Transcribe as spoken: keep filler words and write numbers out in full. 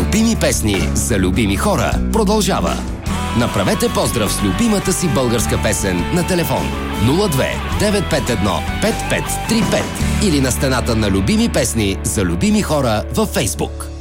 Любими песни за любими хора продължава. Направете поздрав с любимата си българска песен на телефон нула две девет пет едно пет пет три пет или на стената на Любими песни за любими хора във Фейсбук.